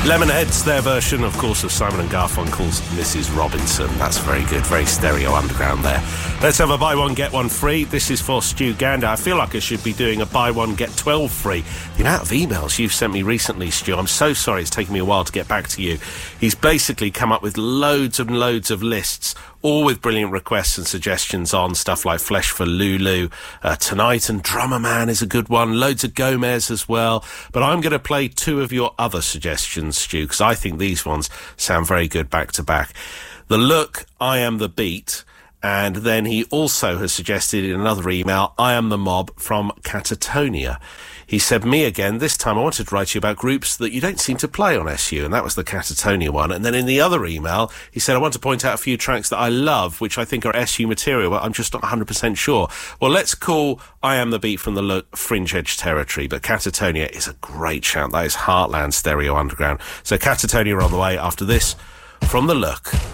Lemonheads, their version, of course, of Simon and Garfunkel's Mrs. Robinson. That's very good, very stereo underground there. Let's have a buy one, get one free. This is for Stu Gander. I feel like I should be doing a buy one, get 12 free. The amount of emails you've sent me recently, Stu, I'm so sorry it's taken me a while to get back to you. He's basically come up with loads and loads of lists, all with brilliant requests and suggestions on stuff like Flesh for Lulu, Tonight and Drummer Man is a good one, loads of Gomez as well. But I'm going to play two of your other suggestions, Stu, because I think these ones sound very good back to back. The Look, I Am the Beat, and then he also has suggested in another email, I Am the Mob from Catatonia. He said, me again, this time I wanted to write you about groups that you don't seem to play on SU, and that was the Catatonia one. And then in the other email, he said, I want to point out a few tracks that I love, which I think are SU material, but I'm just not 100% sure. Well, let's call I Am the Beat from the Look fringe edge territory, but Catatonia is a great shout. That is Heartland Stereo Underground. So Catatonia are on the way after this from the Look.